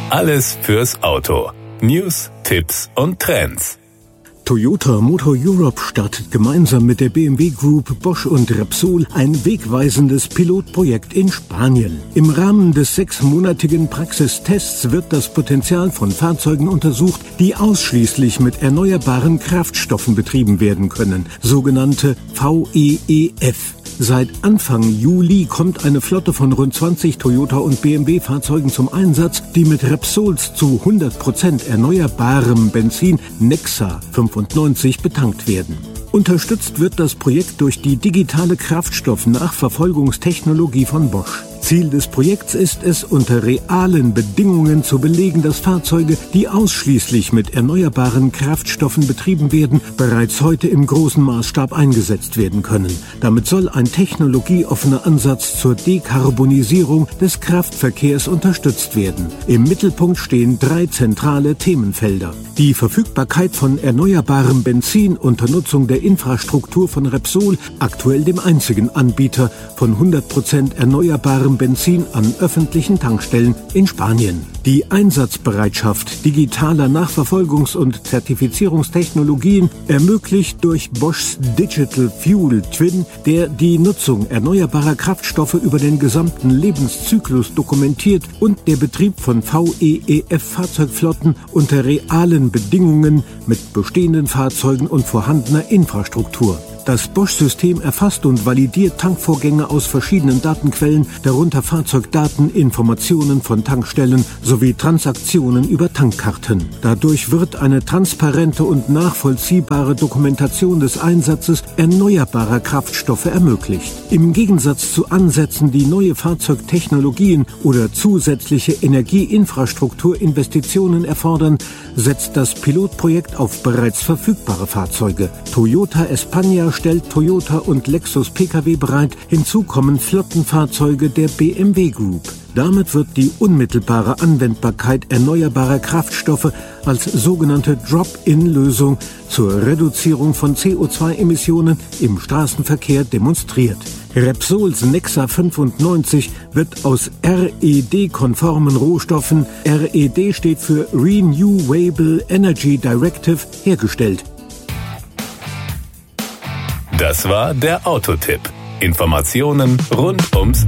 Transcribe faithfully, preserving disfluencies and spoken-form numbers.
Alles fürs Auto. News, Tipps und Trends. Toyota Motor Europe startet gemeinsam mit der B M W Group, Bosch und Repsol ein wegweisendes Pilotprojekt in Spanien. Im Rahmen des sechsmonatigen Praxistests wird das Potenzial von Fahrzeugen untersucht, die ausschließlich mit erneuerbaren Kraftstoffen betrieben werden können, sogenannte V E E F. Seit Anfang Juli kommt eine Flotte von rund zwanzig Toyota- und B M W-Fahrzeugen zum Einsatz, die mit Repsols zu hundert Prozent erneuerbarem Benzin Nexa fünfundneunzig betankt werden. Unterstützt wird das Projekt durch die digitale Kraftstoff-Nachverfolgungstechnologie von Bosch. Ziel des Projekts ist es, unter realen Bedingungen zu belegen, dass Fahrzeuge, die ausschließlich mit erneuerbaren Kraftstoffen betrieben werden, bereits heute im großen Maßstab eingesetzt werden können. Damit soll ein technologieoffener Ansatz zur Dekarbonisierung des Kraftverkehrs unterstützt werden. Im Mittelpunkt stehen drei zentrale Themenfelder: die Verfügbarkeit von erneuerbarem Benzin unter Nutzung der Infrastruktur von Repsol, aktuell dem einzigen Anbieter von hundert Prozent erneuerbarem Benzin an öffentlichen Tankstellen in Spanien. Die Einsatzbereitschaft digitaler Nachverfolgungs- und Zertifizierungstechnologien ermöglicht durch Boschs Digital Fuel Twin, der die Nutzung erneuerbarer Kraftstoffe über den gesamten Lebenszyklus dokumentiert, und der Betrieb von V E E F-Fahrzeugflotten unter realen Bedingungen mit bestehenden Fahrzeugen und vorhandener Infrastruktur. Das Bosch-System erfasst und validiert Tankvorgänge aus verschiedenen Datenquellen, darunter Fahrzeugdaten, Informationen von Tankstellen sowie Transaktionen über Tankkarten. Dadurch wird eine transparente und nachvollziehbare Dokumentation des Einsatzes erneuerbarer Kraftstoffe ermöglicht. Im Gegensatz zu Ansätzen, die neue Fahrzeugtechnologien oder zusätzliche Energieinfrastrukturinvestitionen erfordern, setzt das Pilotprojekt auf bereits verfügbare Fahrzeuge. Toyota España stellt Toyota und Lexus Pkw bereit, hinzu kommen Flottenfahrzeuge der B M W Group. Damit wird die unmittelbare Anwendbarkeit erneuerbarer Kraftstoffe als sogenannte Drop-in-Lösung zur Reduzierung von C O zwei Emissionen im Straßenverkehr demonstriert. Repsols Nexa fünfundneunzig wird aus R E D-konformen Rohstoffen, R E D steht für Renewable Energy Directive, hergestellt. Das war der Autotipp. Informationen rund ums